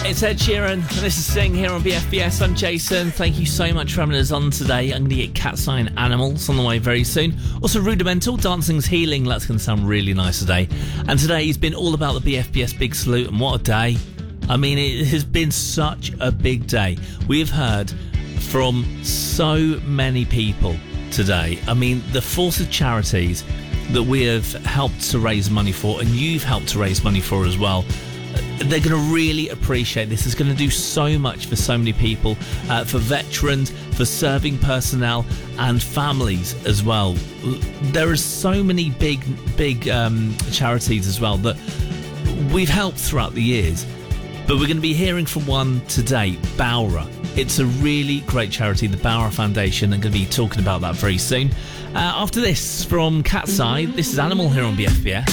It's Ed Sheeran, and this is Sing here on BFBS. I'm Jason. Thank you so much for having us on today. I'm going to get Cat's Eye and Animals on the way very soon. Also, Rudimental, Dancing's Healing. That's going to sound really nice today. And today has been all about the BFBS Big Salute, and what a day. I mean, it has been such a big day. We have heard from so many people today. I mean, the force of charities that we have helped to raise money for, and you've helped to raise money for as well, they're going to really appreciate this. It's going to do so much for so many people, for veterans, for serving personnel and families as well. There are so many big charities as well that we've helped throughout the years, but we're going to be hearing from one today, Bowra. It's a really great charity, the Bowra Foundation. I'm going to be talking about that very soon. After this, from Cat's Eye, this is Animal here on BFBS.